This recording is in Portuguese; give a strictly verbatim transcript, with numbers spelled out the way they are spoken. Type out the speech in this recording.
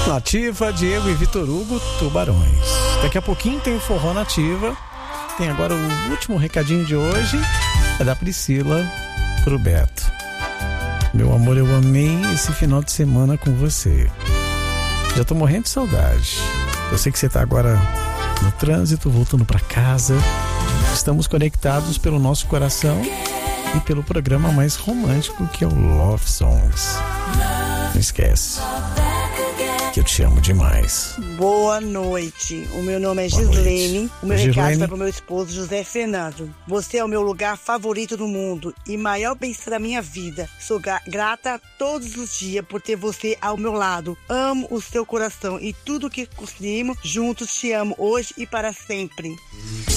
Nativa, Diego e Vitor Hugo, Tubarões. Daqui a pouquinho tem o Forró Nativa. Tem agora o último recadinho de hoje. É da Priscila pro Beto. Meu amor, eu amei esse final de semana com você. Já tô morrendo de saudade. Eu sei que você tá agora no trânsito, voltando pra casa. Estamos conectados pelo nosso coração e pelo programa mais romântico, que é o Love Songs. Não esquece que eu te amo demais. Boa noite. O meu nome é Gislene. O meu Gislene. recado vai para o meu esposo José Fernando. Você é o meu lugar favorito do mundo e maior bênção da minha vida. Sou gra- grata todos os dias por ter você ao meu lado. Amo o seu coração e tudo que construímos juntos. Te amo hoje e para sempre.